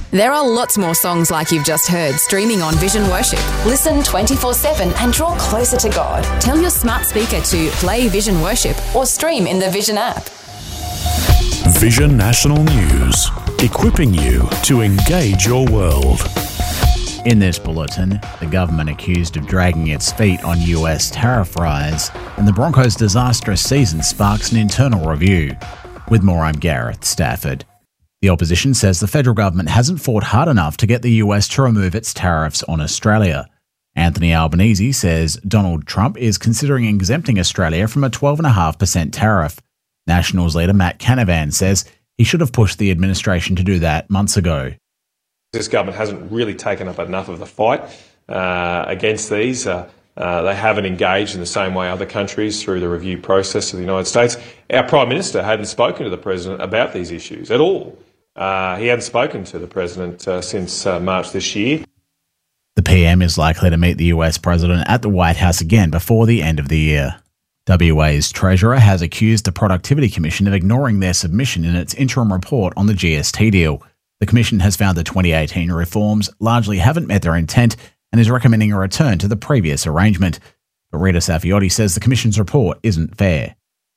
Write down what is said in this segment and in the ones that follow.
There are lots more songs like you've just heard streaming on Vision Worship. Listen 24/7 and draw closer to God. Tell your smart speaker to play Vision Worship or stream in the Vision app. Vision National News, equipping you to engage your world. In this bulletin, the government accused of dragging its feet on US tariff rise, and the Broncos' disastrous season sparks an internal review. With more, I'm Gareth Stafford. The opposition says the federal government hasn't fought hard enough to get the US to remove its tariffs on Australia. Anthony Albanese says Donald Trump is considering exempting Australia from a 12.5% tariff. Nationals leader Matt Canavan says he should have pushed the administration to do that months ago. This government hasn't really taken up enough of the fight against these. They haven't engaged in the same way other countries through the review process of the United States. Our Prime Minister hadn't spoken to the President about these issues at all. He hadn't spoken to the President since March this year. The PM is likely to meet the US President at the White House again before the end of the year. WA's Treasurer has accused the Productivity Commission of ignoring their submission in its interim report on the GST deal. The Commission has found the 2018 reforms largely haven't met their intent and is recommending a return to the previous arrangement. But Rita Safiotti says the Commission's report isn't fair.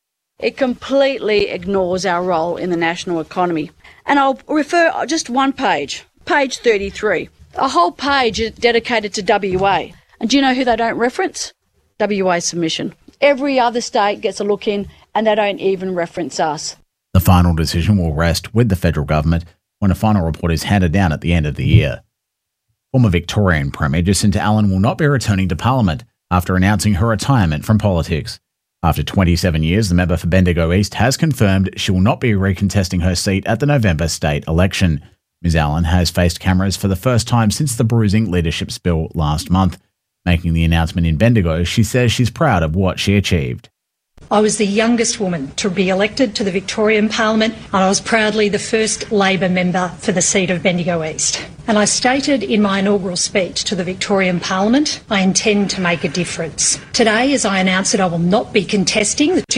It completely ignores our role in the national economy. And I'll refer just one page, page 33. A whole page is dedicated to WA. And do you know who they don't reference? WA's submission. Every other state gets a look in and they don't even reference us. The final decision will rest with the federal government when a final report is handed down at the end of the year. Former Victorian Premier Jacinta Allen will not be returning to Parliament after announcing her retirement from politics. After 27 years, the member for Bendigo East has confirmed she will not be recontesting her seat at the November state election. Ms Allen has faced cameras for the first time since the bruising leadership spill last month. Making the announcement in Bendigo, she says she's proud of what she achieved. I was the youngest woman to be elected to the Victorian Parliament, and I was proudly the first Labor member for the seat of Bendigo East. And I stated in my inaugural speech to the Victorian Parliament, I intend to make a difference. Today, as I announce that I will not be contesting the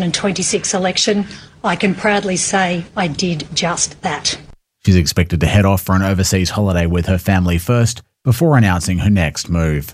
2026 election, I can proudly say I did just that. She's expected to head off for an overseas holiday with her family first, before announcing her next move.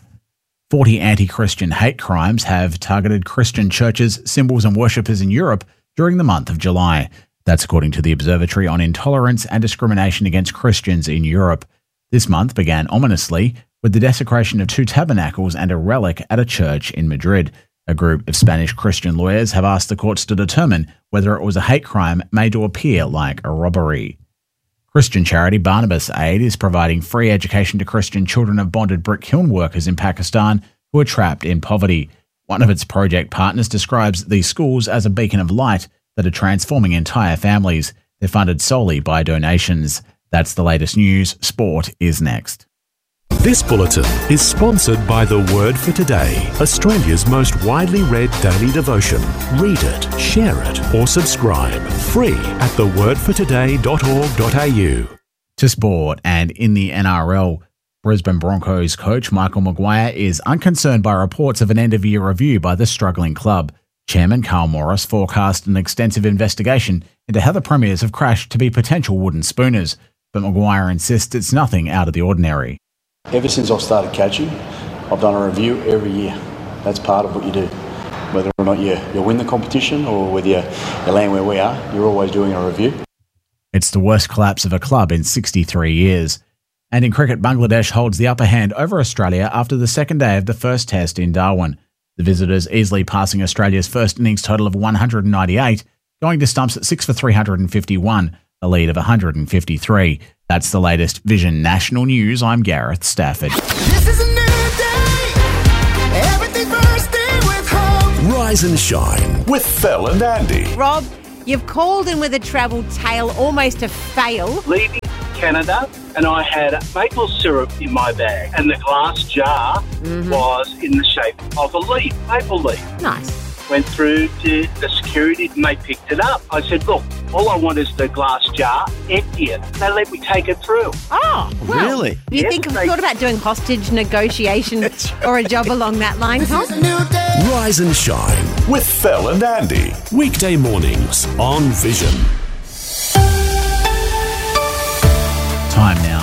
40 anti-Christian hate crimes have targeted Christian churches, symbols and worshippers in Europe during the month of July. That's according to the Observatory on Intolerance and Discrimination Against Christians in Europe. This month began ominously with the desecration of 2 tabernacles and a relic at a church in Madrid. A group of Spanish Christian lawyers have asked the courts to determine whether it was a hate crime made to appear like a robbery. Christian charity Barnabas Aid is providing free education to Christian children of bonded brick kiln workers in Pakistan who are trapped in poverty. One of its project partners describes these schools as a beacon of light that are transforming entire families. They're funded solely by donations. That's the latest news. Sport is next. This bulletin is sponsored by The Word for Today, Australia's most widely read daily devotion. Read it, share it, or subscribe. Free at thewordfortoday.org.au. To sport, and in the NRL, Brisbane Broncos coach Michael Maguire is unconcerned by reports of an end-of-year review by the struggling club. Chairman Carl Morris forecast an extensive investigation into how the premiers have crashed to be potential wooden spooners, but Maguire insists it's nothing out of the ordinary. Ever since I've started coaching, I've done a review every year. That's part of what you do. Whether or not you win the competition or whether you land where we are, you're always doing a review. It's the worst collapse of a club in 63 years. And in cricket, Bangladesh holds the upper hand over Australia after the second day of the first test in Darwin. The visitors easily passing Australia's first innings total of 198, going to stumps at 6 for 351, a lead of 153. That's the latest Vision National News. I'm Gareth Stafford. This is a new day. Everything bursting with hope. Rise and shine with Phil and Andy. Rob, you've called in with a travel tale, almost a fail. Leaving Canada, and I had maple syrup in my bag, and the glass jar was in the shape of a leaf, maple leaf. Nice. Went through to the security and they picked it up. I said, look, all I want is the glass jar, empty it. They let me take it through. Oh, well, really? You think I've thought about doing hostage negotiation or a job along that line, huh? Rise and shine with Phil and Andy. Weekday mornings on Vision. Time now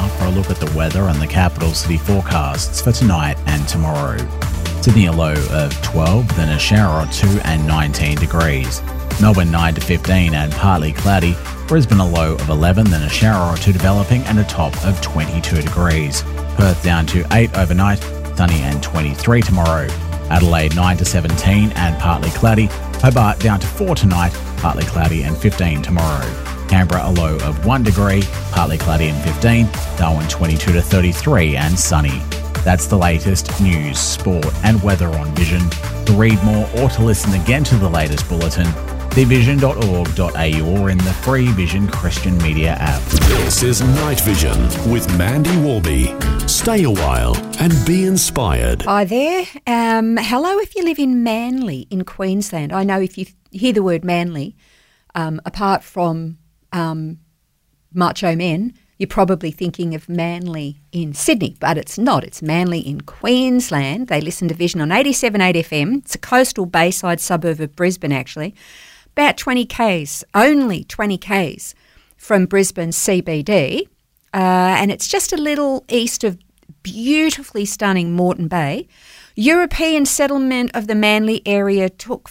look at the weather and the capital city forecasts for tonight and tomorrow. Sydney a low of 12, then a shower or 2 and 19 degrees. Melbourne 9 to 15 and partly cloudy. Brisbane a low of 11, then a shower or 2 developing and a top of 22 degrees. Perth down to 8 overnight, sunny and 23 tomorrow. Adelaide 9 to 17 and partly cloudy. Hobart down to 4 tonight, partly cloudy and 15 tomorrow. Canberra a low of 1 degree, partly cloudy and 15. Darwin 22 to 33 and sunny. That's the latest news, sport and weather on Vision. To read more or to listen again to the latest bulletin, vision.org.au or in the free Vision Christian Media app. This is Night Vision with Mandy Warby. Stay a while and be inspired. Hi there. Hello if you live in Manly in Queensland. I know if you hear the word Manly, apart from macho men, you're probably thinking of Manly in Sydney, but it's not. It's Manly in Queensland. They listen to Vision on 87.8 FM. It's a coastal bayside suburb of Brisbane, actually. About 20 Ks, only 20 Ks from Brisbane CBD. And it's just a little east of beautifully stunning Moreton Bay. European settlement of the Manly area took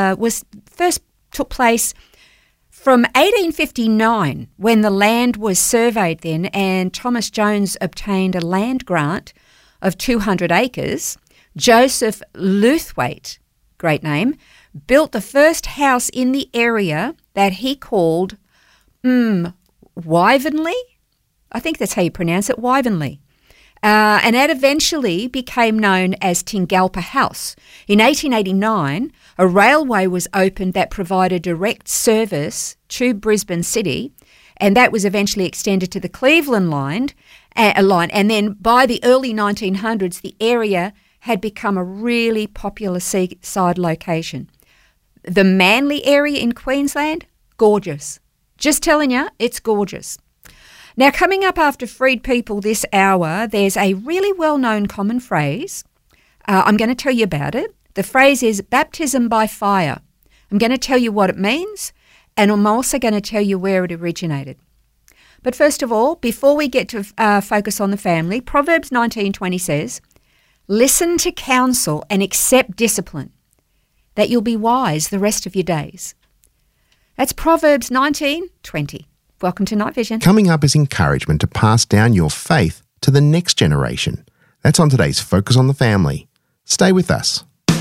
place from 1859, when the land was surveyed then, and Thomas Jones obtained a land grant of 200 acres. Joseph Luthwaite, great name, built the first house in the area that he called Wyvenley. I think that's how you pronounce it, Wyvenley. And that eventually became known as Tingalpa House. In 1889, a railway was opened that provided direct service to Brisbane City, and that was eventually extended to the Cleveland line. And then by the early 1900s, the area had become a really popular seaside location. The Manly area in Queensland, gorgeous. Just telling you, it's gorgeous. Now, coming up after Freed People this hour, there's a really well-known common phrase. I'm going to tell you about it. The phrase is baptism by fire. I'm going to tell you what it means, and I'm also going to tell you where it originated. But first of all, before we get to focus on the family, Proverbs 19:20 says, "Listen to counsel and accept discipline, that you'll be wise the rest of your days." That's Proverbs 19:20. Welcome to Night Vision. Coming up is encouragement to pass down your faith to the next generation. That's on today's Focus on the Family. Stay with us.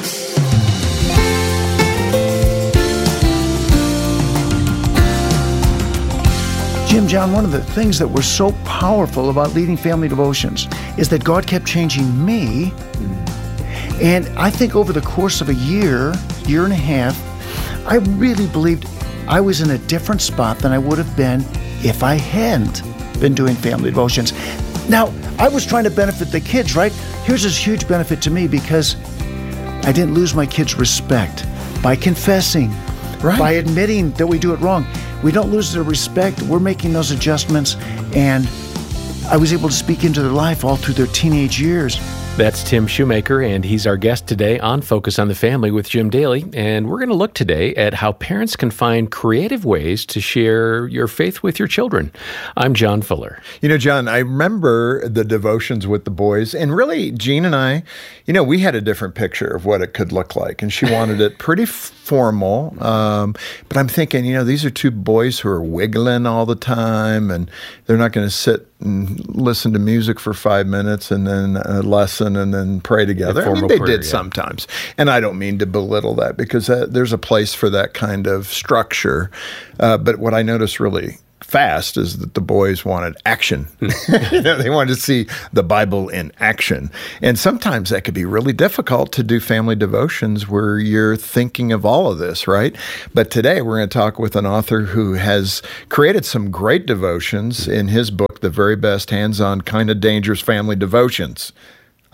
Jim, John, one of the things that was so powerful about leading family devotions is that God kept changing me. And I think over the course of a year and a half, I really believed I was in a different spot than I would have been if I hadn't been doing family devotions. Now, I was trying to benefit the kids, right? Here's this huge benefit to me because I didn't lose my kids' respect by confessing, by admitting that we do it wrong. We don't lose their respect. We're making those adjustments, and I was able to speak into their life all through their teenage years. That's Tim Shoemaker, and he's our guest today on Focus on the Family with Jim Daly. And we're going to look today at how parents can find creative ways to share your faith with your children. I'm John Fuller. You know, John, I remember the devotions with the boys, and really, Jean and I, we had a different picture of what it could look like, and she wanted it pretty formal. But I'm thinking, these are two boys who are wiggling all the time, and they're not going to sit and listen to music for 5 minutes and then a lesson and then pray together. They did sometimes. And I don't mean to belittle that because there's a place for that kind of structure. But what I noticed really fast is that the boys wanted action. They wanted to see the Bible in action. And sometimes that could be really difficult to do family devotions where you're thinking of all of this, right? But today we're going to talk with an author who has created some great devotions in his book, The Very Best Hands-On Kind of Dangerous Family Devotions.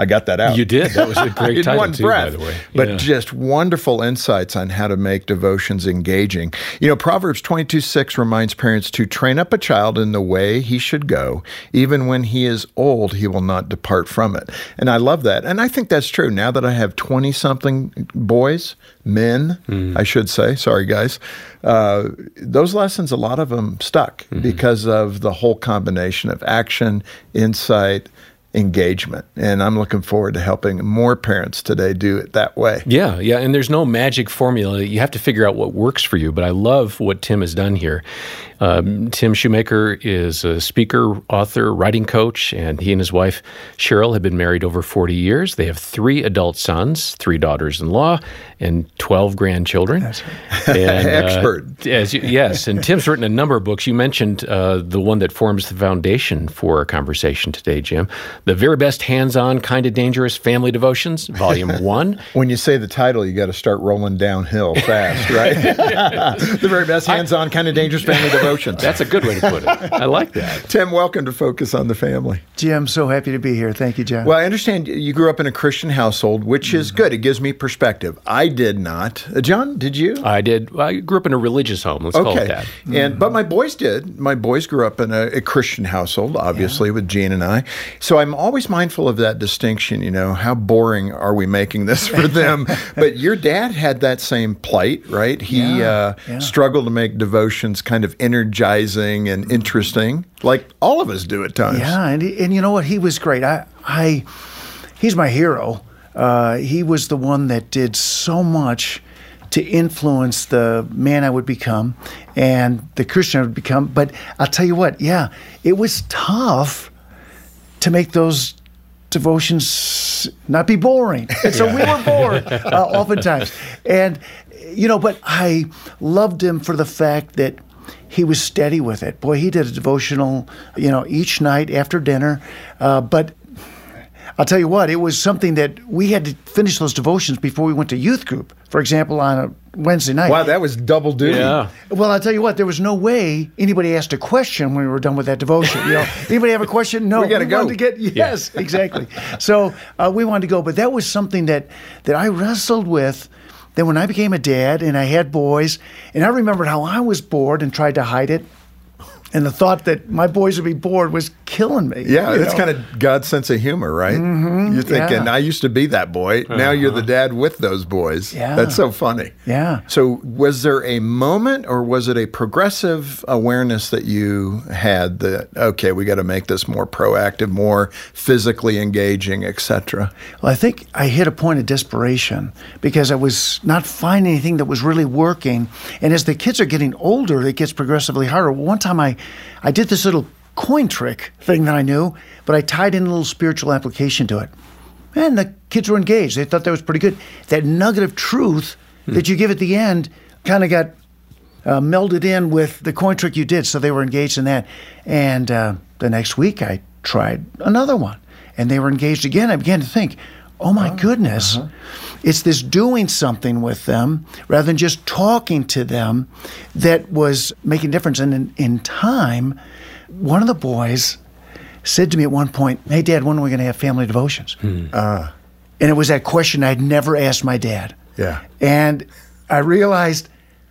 I got that out. You did. That was a great in title, one too, breath. by the way. But Yeah. just wonderful insights on how to make devotions engaging. You know, Proverbs 22:6 reminds parents to train up a child in the way he should go. Even when he is old, he will not depart from it. And I love that. And I think that's true. Now that I have 20-something boys, men, I should say, sorry guys, those lessons, a lot of them stuck because of the whole combination of action, insight, engagement. And I'm looking forward to helping more parents today do it that way. Yeah. And there's no magic formula. You have to figure out what works for you. But I love what Tim has done here. Tim Shoemaker is a speaker, author, writing coach, and he and his wife, Cheryl, have been married over 40 years. They have 3 adult sons, 3 daughters-in-law, and 12 grandchildren. That's right. And, expert. Yes, and Tim's written a number of books. You mentioned the one that forms the foundation for our conversation today, Jim. The Very Best Hands-On, Kind of Dangerous Family Devotions, Volume 1. When you say the title, you got to start rolling downhill fast, right? The Very Best Hands-On, Kind of Dangerous Family Devotions. That's a good way to put it. I like that. Tim, welcome to Focus on the Family. Jim, so happy to be here. Thank you, John. Well, I understand you grew up in a Christian household, which is good. It gives me perspective. I did not. John, did you? I did. I grew up in a religious home. Let's call it that. But my boys did. My boys grew up in a Christian household, obviously, with Jean and I. So I'm always mindful of that distinction. You know, how boring are we making this for them? But your dad had that same plight, right? He struggled to make devotions kind of energizing and interesting, like all of us do at times. Yeah, and you know what? He was great. He's my hero. He was the one that did so much to influence the man I would become and the Christian I would become. But I'll tell you what, it was tough to make those devotions not be boring. And so we were bored oftentimes. And, you know, but I loved him for the fact that he was steady with it. Boy, he did a devotional, you know, each night after dinner. But I'll tell you what, it was something that we had to finish those devotions before we went to youth group. For example, on a Wednesday night. Wow, that was double duty. Yeah. Well, I'll tell you what, there was no way anybody asked a question when we were done with that devotion. You know, anybody have a question? No. We got to go. Yes, exactly. So we wanted to go. But that was something that I wrestled with. Then when I became a dad and I had boys, and I remembered how I was bored and tried to hide it, and the thought that my boys would be bored was killing me. Yeah, that's kind of God's sense of humor, right? Mm-hmm, You're thinking, I used to be that boy. Now you're the dad with those boys. Yeah. That's so funny. Yeah. So was there a moment or was it a progressive awareness that you had that, okay, we got to make this more proactive, more physically engaging, etc.? Well, I think I hit a point of desperation because I was not finding anything that was really working. And as the kids are getting older, it gets progressively harder. One time I did this little coin trick thing that I knew, but I tied in a little spiritual application to it. And the kids were engaged. They thought that was pretty good. That nugget of truth that you give at the end kind of got melded in with the coin trick you did, so they were engaged in that. And the next week I tried another one, and they were engaged again. I began to think, oh my goodness, it's this doing something with them rather than just talking to them that was making a difference. And in time, one of the boys said to me at one point, hey, Dad, when are we going to have family devotions? And it was that question I'd never asked my dad. Yeah. And I realized,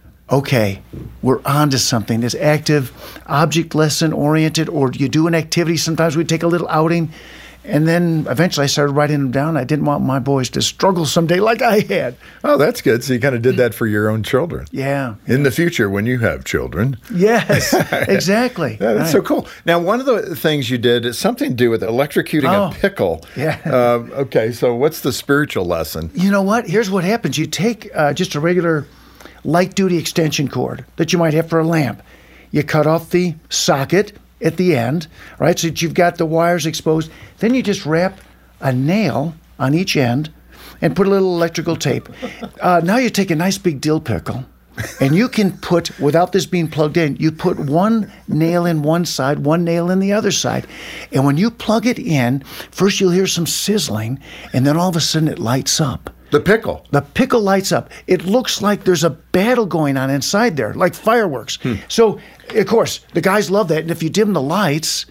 okay, we're on to something. This active, object lesson oriented, or you do an activity. Sometimes we take a little outing. And then eventually I started writing them down. I didn't want my boys to struggle someday like I had. Oh, that's good. So you kind of did that for your own children. Yeah. In the future, when you have children. Yes, exactly. Yeah, that's so cool. Now, one of the things you did is something to do with electrocuting a pickle. Yeah. Okay, so what's the spiritual lesson? You know what? Here's what happens. You take just a regular light-duty extension cord that you might have for a lamp. You cut off the socket at the end, right, so that you've got the wires exposed. Then you just wrap a nail on each end and put a little electrical tape. Now you take a nice big dill pickle, and you can put, without this being plugged in, you put one nail in one side, one nail in the other side. And when you plug it in, first you'll hear some sizzling, and then all of a sudden it lights up. The pickle. The pickle lights up. It looks like there's a battle going on inside there, like fireworks. So, of course, the guys love that. And if you dim the lights,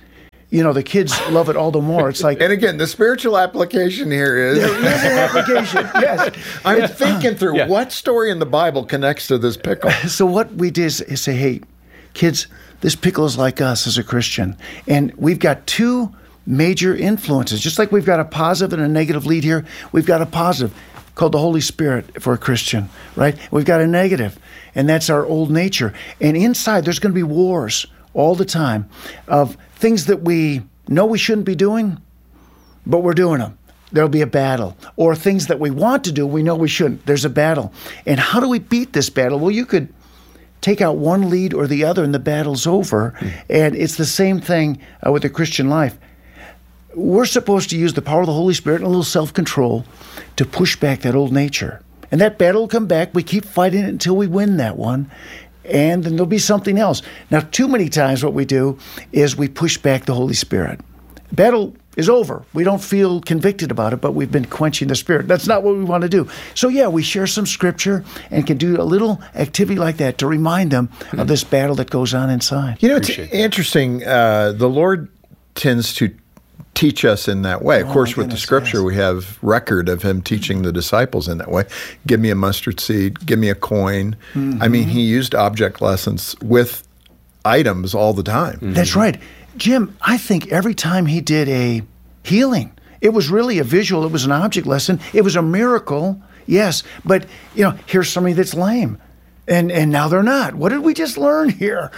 the kids love it all the more. It's like, and again, the spiritual application here is there is an application. Yes, I'm thinking through what story in the Bible connects to this pickle. So what we did is say, hey, kids, this pickle is like us as a Christian, and we've got two major influences. Just like we've got a positive and a negative lead here, we've got a positive called the Holy Spirit for a Christian, right? We've got a negative, and that's our old nature. And inside, there's going to be wars all the time of things that we know we shouldn't be doing, but we're doing them. There'll be a battle. Or things that we want to do, we know we shouldn't. There's a battle. And how do we beat this battle? Well, you could take out one lead or the other, and the battle's over. And it's the same thing with the Christian life. We're supposed to use the power of the Holy Spirit and a little self-control to push back that old nature. And that battle will come back. We keep fighting it until we win that one. And then there'll be something else. Now, too many times what we do is we push back the Holy Spirit. Battle is over. We don't feel convicted about it, but we've been quenching the Spirit. That's not what we want to do. So, yeah, we share some scripture and can do a little activity like that to remind them of this battle that goes on inside. It's interesting. The Lord tends to teach us in that way. Of course, with the scripture, we have record of him teaching the disciples in that way. Give me a mustard seed, give me a coin. I mean, he used object lessons with items all the time. That's right. Jim, I think every time he did a healing, it was really a visual, it was an object lesson, it was a miracle, yes, but, here's somebody that's lame, and now they're not. What did we just learn here?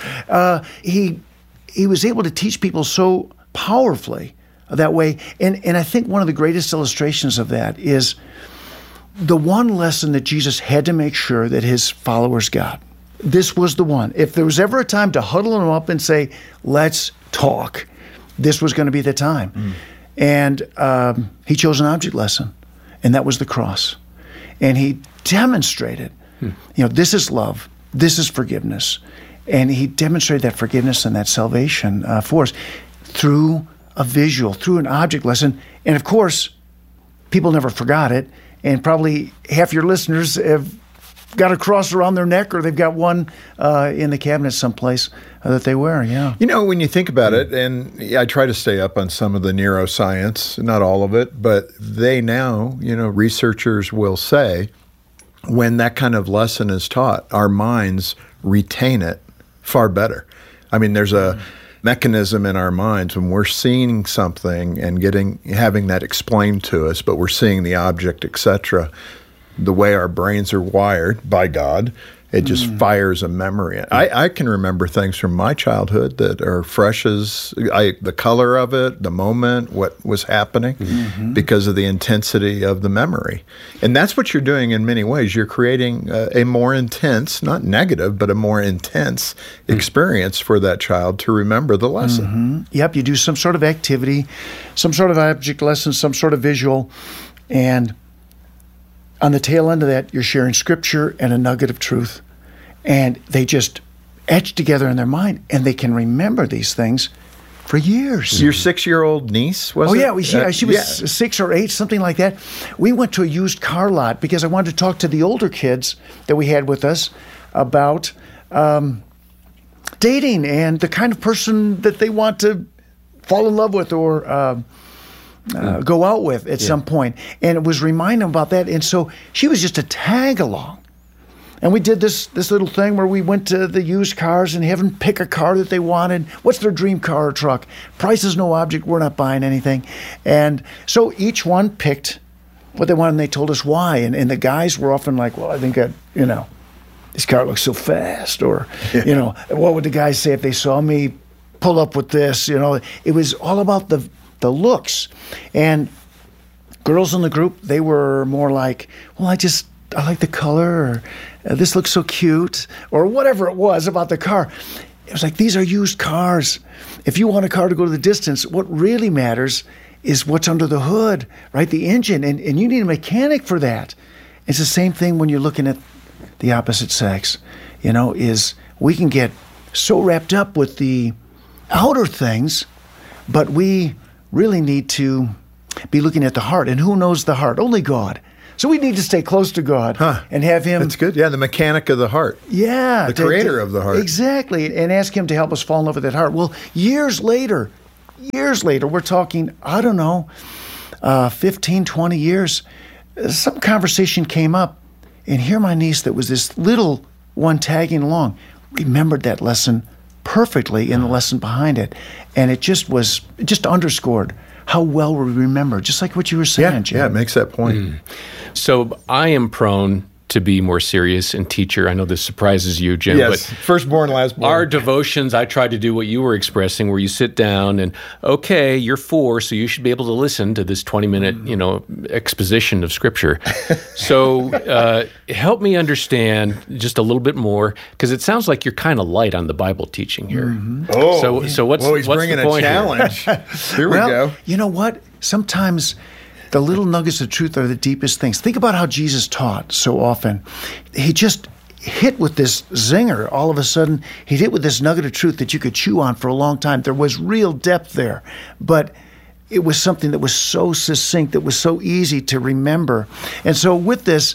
He was able to teach people so powerfully that way. And I think one of the greatest illustrations of that is the one lesson that Jesus had to make sure that his followers got. This was the one. If there was ever a time to huddle them up and say, let's talk, this was going to be the time. And he chose an object lesson, and that was the cross. And he demonstrated, this is love, this is forgiveness. And he demonstrated that forgiveness and that salvation for us through a visual, through an object lesson. And of course, people never forgot it. And probably half your listeners have got a cross around their neck, or they've got one in the cabinet someplace that they wear, yeah. When you think about it, and I try to stay up on some of the neuroscience, not all of it, but they now, researchers will say, when that kind of lesson is taught, our minds retain it far better. I mean, there's a mechanism in our minds when we're seeing something and having that explained to us, but we're seeing the object, etc., the way our brains are wired by God, it just fires a memory. I can remember things from my childhood that are fresh as the color of it, the moment, what was happening, because of the intensity of the memory. And that's what you're doing in many ways. You're creating a more intense, not negative, but a more intense experience for that child to remember the lesson. Yep, you do some sort of activity, some sort of object lesson, some sort of visual, and on the tail end of that, you're sharing scripture and a nugget of truth, and they just etch together in their mind, and they can remember these things for years. Your 6-year-old niece, was it? Yeah, she was 6 or 8, something like that. We went to a used car lot because I wanted to talk to the older kids that we had with us about dating and the kind of person that they want to fall in love with or go out with at some point. And it was reminding them about that. And so she was just a tag along. And we did this little thing where we went to the used cars and have them pick a car that they wanted. What's their dream car or truck? Price is no object. We're not buying anything. And so each one picked what they wanted, and they told us why. And the guys were often like, well, I think this car looks so fast. Or, what would the guys say if they saw me pull up with this? It was all about the looks. And girls in the group, they were more like, well, I like the color, or this looks so cute, or whatever it was about the car. It was like, these are used cars. If you want a car to go to the distance, what really matters is what's under the hood, right? The engine, and you need a mechanic for that. It's the same thing when you're looking at the opposite sex, is we can get so wrapped up with the outer things, but we really need to be looking at the heart. And who knows the heart? Only God. So we need to stay close to God and have him. That's good. Yeah, the mechanic of the heart. Yeah. The creator of the heart. Exactly. And ask him to help us fall in love with that heart. Well, years later, years later, we're talking, I don't know, 15, 20 years, some conversation came up, and here my niece that was this little one tagging along remembered that lesson perfectly in the lesson behind it. And it just underscored how well we remember, just like what you were saying, Jim. Yeah, it makes that point. So I am prone to be more serious and teacher. I know this surprises you, Jim. Yes, but firstborn, lastborn. Our devotions, I try to do what you were expressing, where you sit down and, okay, you're 4, so you should be able to listen to this 20-minute, exposition of Scripture. So help me understand just a little bit more, because it sounds like you're kind of light on the Bible teaching here. Mm-hmm. Oh, so what's he's bringing the point a challenge. Here we go. You know what? Sometimes the little nuggets of truth are the deepest things. Think about how Jesus taught so often. He just hit with this zinger. All of a sudden, he hit with this nugget of truth that you could chew on for a long time. There was real depth there, but it was something that was so succinct, that was so easy to remember. And so with this,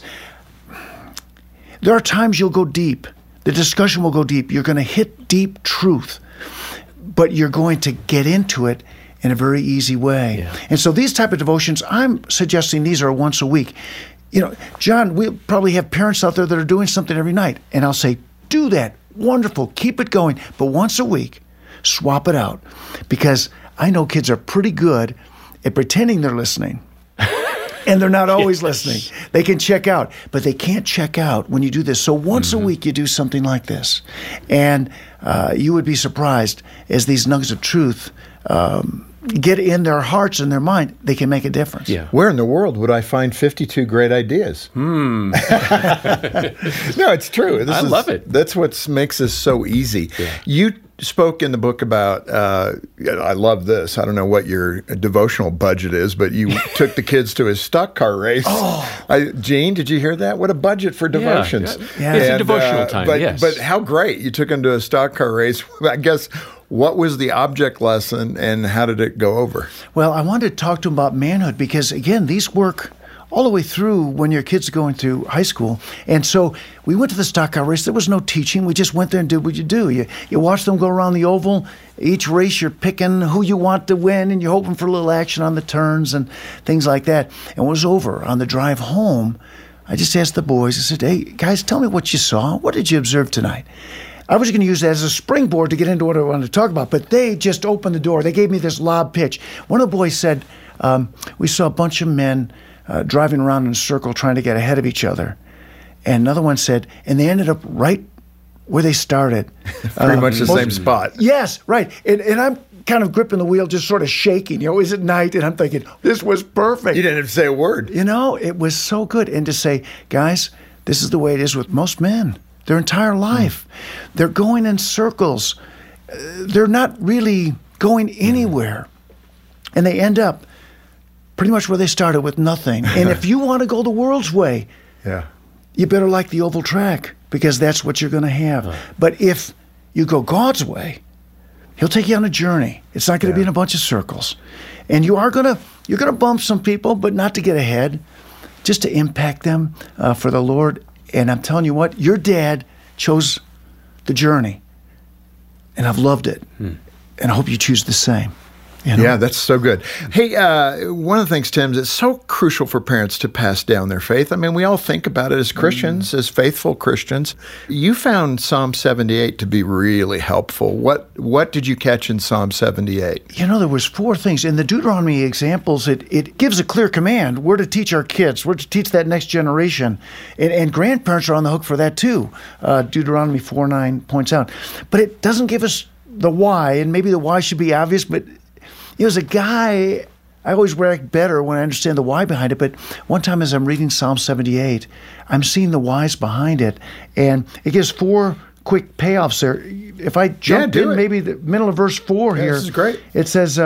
there are times you'll go deep. The discussion will go deep. You're going to hit deep truth, but you're going to get into it in a very easy way. Yeah. And so these type of devotions, I'm suggesting these are once a week. John, we'll probably have parents out there that are doing something every night, and I'll say, do that. Wonderful. Keep it going. But once a week, swap it out. Because I know kids are pretty good at pretending they're listening. And they're not always listening. They can check out, but they can't check out when you do this. So once a week, you do something like this. And you would be surprised as these nuggets of truth get in their hearts and their mind, they can make a difference. Yeah. Where in the world would I find 52 great ideas? No, it's true. I love it. That's what makes this so easy. Yeah. You spoke in the book about, I love this, I don't know what your devotional budget is, but you took the kids to a stock car race. Gene, did you hear that? What a budget for devotions. Yeah. It's a devotional time, yes. But how great. You took them to a stock car race. I guess, what was the object lesson and how did it go over? Well, I wanted to talk to them about manhood because, again, these work all the way through when your kids are going through high school. And so we went to the stock car race. There was no teaching. We just went there and did what you do. You watch them go around the oval. Each race, you're picking who you want to win, and you're hoping for a little action on the turns and things like that. And when it was over, on the drive home, I just asked the boys, I said, hey, guys, tell me what you saw. What did you observe tonight? I was going to use that as a springboard to get into what I wanted to talk about, but they just opened the door. They gave me this lob pitch. One of the boys said, we saw a bunch of men driving around in a circle trying to get ahead of each other. And another one said, and they ended up right where they started. Pretty much the same spot. Yes, right. And I'm kind of gripping the wheel, just sort of shaking. Is it night? And I'm thinking, this was perfect. You didn't have to say a word. It was so good. And to say, guys, this is the way it is with most men. Their entire life. They're going in circles. They're not really going anywhere. And they end up pretty much where they started, with nothing. And if you want to go the world's way, you better like the oval track, because that's what you're going to have. But if you go God's way, He'll take you on a journey. It's not going to be in a bunch of circles. And you're going to bump some people, but not to get ahead, just to impact them for the Lord. And I'm telling you what, your dad chose the journey, and I've loved it. And I hope you choose the same. Yeah, that's so good. Hey, one of the things, Tim, is it's so crucial for parents to pass down their faith. I mean, we all think about it as Christians, as faithful Christians. You found Psalm 78 to be really helpful. What did you catch in Psalm 78? There was 4 things. In the Deuteronomy examples, it gives a clear command. We're to teach our kids. We're to teach that next generation. And grandparents are on the hook for that too. Deuteronomy 4:9 points out. But it doesn't give us the why, and maybe the why should be obvious, but as a guy, I always react better when I understand the why behind it. But one time as I'm reading Psalm 78, I'm seeing the whys behind it. And it gives 4 quick payoffs there. If I jump in maybe the middle of verse 4 here. This is great. It says,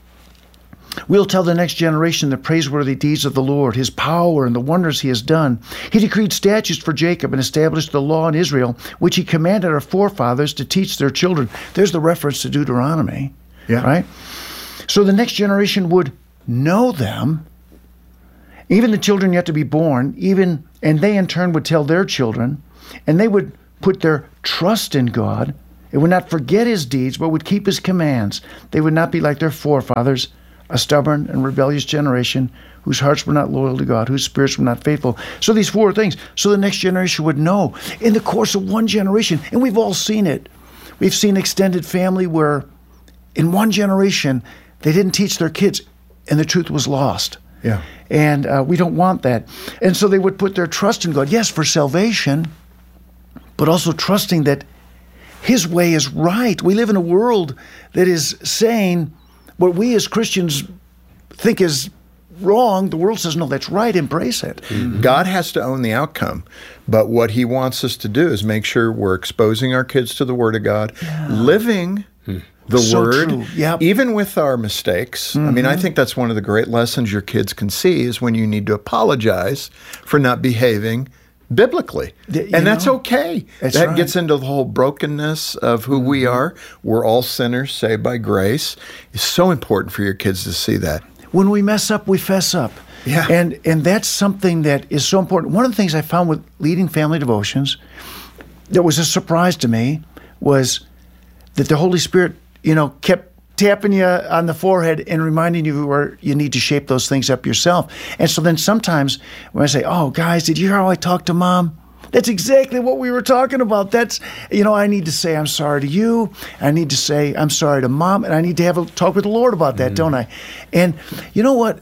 we'll tell the next generation the praiseworthy deeds of the Lord, His power and the wonders He has done. He decreed statutes for Jacob and established the law in Israel, which He commanded our forefathers to teach their children. There's the reference to Deuteronomy, right? So the next generation would know them, even the children yet to be born, and they in turn would tell their children, and they would put their trust in God They would not forget his deeds, but would keep his commands. They would not be like their forefathers, a stubborn and rebellious generation whose hearts were not loyal to God, whose spirits were not faithful. So these 4 things, so the next generation would know. In the course of one generation, and we've all seen it. We've seen extended family where in one generation, they didn't teach their kids, and the truth was lost. Yeah. And we don't want that. And so they would put their trust in God, yes, for salvation, but also trusting that his way is right. We live in a world that is saying what we as Christians think is wrong. The world says, no, that's right, embrace it. Mm-hmm. God has to own the outcome, but what he wants us to do is make sure we're exposing our kids to the Word of God, living the So Word, true. Yep. even with our mistakes. I mean, I think that's one of the great lessons your kids can see is when you need to apologize for not behaving biblically. And that's okay. That gets into the whole brokenness of who we are. We're all sinners saved by grace. It's so important for your kids to see that. When we mess up, we fess up. Yeah. And that's something that is so important. One of the things I found with leading family devotions that was a surprise to me was that the Holy Spirit, kept tapping you on the forehead and reminding you where you need to shape those things up yourself. And so then sometimes when I say, oh, guys, did you hear how I talked to Mom? That's exactly what we were talking about. That's, I need to say I'm sorry to you. I need to say I'm sorry to Mom. And I need to have a talk with the Lord about that, don't I? And you know what?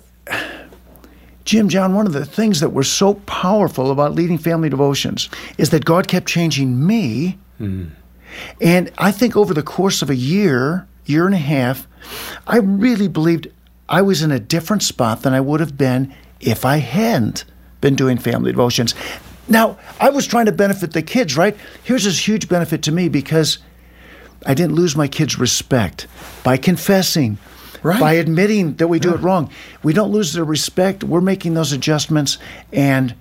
Jim, John, one of the things that were so powerful about leading family devotions is that God kept changing me. And I think over the course of a year and a half, I really believed I was in a different spot than I would have been if I hadn't been doing family devotions. Now, I was trying to benefit the kids, right? Here's this huge benefit to me because I didn't lose my kids' respect by confessing, by admitting that we do it wrong. We don't lose their respect. We're making those adjustments, and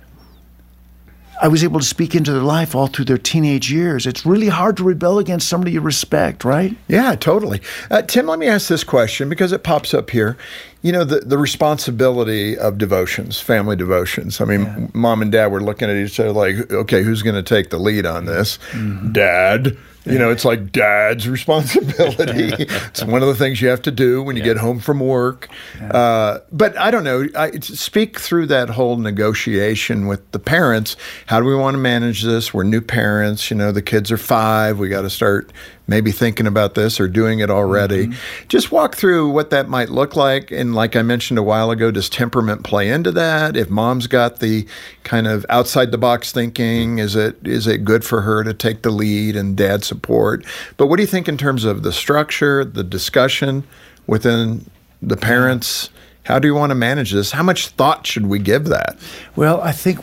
I was able to speak into their life all through their teenage years. It's really hard to rebel against somebody you respect, right? Yeah, totally. Tim, let me ask this question because it pops up here. The responsibility of devotions, family devotions. I mean, Mom and Dad were looking at each other like, okay, who's going to take the lead on this? Dad. It's like Dad's responsibility. It's one of the things you have to do when you get home from work. But I don't know. Speak through that whole negotiation with the parents. How do we want to manage this? We're new parents. The kids are 5. We got to start maybe thinking about this or doing it already. Just walk through what that might look like. And like I mentioned a while ago, does temperament play into that? If Mom's got the kind of outside the box thinking, is it good for her to take the lead and Dad support? But what do you think in terms of the structure, the discussion within the parents? How do you want to manage this? How much thought should we give that? Well, I think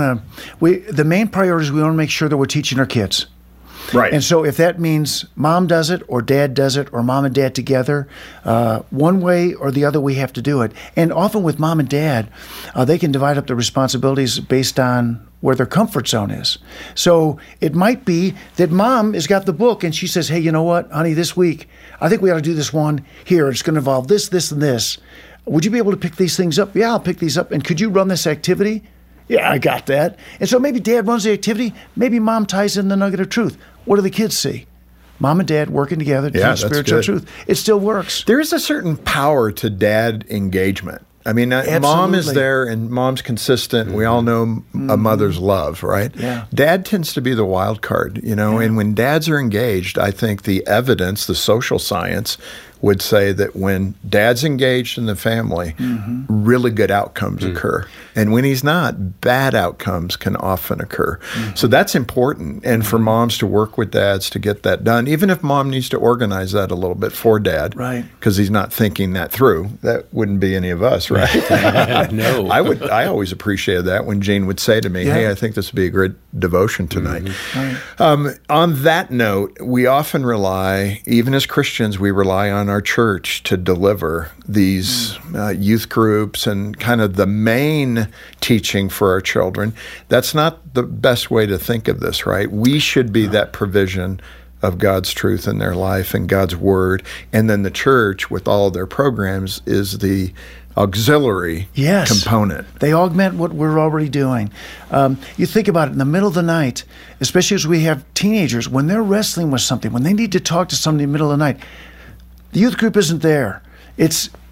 the main priority is we want to make sure that we're teaching our kids. Right. And so if that means Mom does it or Dad does it or Mom and Dad together, one way or the other we have to do it. And often with Mom and Dad, they can divide up the responsibilities based on where their comfort zone is. So it might be that Mom has got the book and she says, hey, you know what, honey, this week, I think we ought to do this one here. It's going to involve this, this, and this. Would you be able to pick these things up? Yeah, I'll pick these up. And could you run this activity? Yeah, I got that. And so maybe Dad runs the activity. Maybe Mom ties in the nugget of truth. What do the kids see? Mom and Dad working together to teach spiritual truth. It still works. There is a certain power to Dad engagement. I mean, Mom is there and Mom's consistent. We all know a mother's love, right? Yeah. Dad tends to be the wild card, and when dads are engaged, I think the evidence, the social science would say that when Dad's engaged in the family, really good outcomes occur. And when he's not, bad outcomes can often occur. So that's important. And for moms to work with dads to get that done, even if Mom needs to organize that a little bit for Dad, right? Because he's not thinking that through. That wouldn't be any of us, right? No. I always appreciated that when Jane would say to me, hey, I think this would be a great devotion tonight. On that note, we often rely, even as Christians, we rely on our church to deliver these youth groups and kind of the main teaching for our children. That's not the best way to think of this, right? We should be that provision of God's truth in their life and God's word. And then the church, with all of their programs, is the auxiliary component. They augment what we're already doing. You think about it, in the middle of the night, especially as we have teenagers, when they're wrestling with something, when they need to talk to somebody in the middle of the night, the youth group isn't there. It's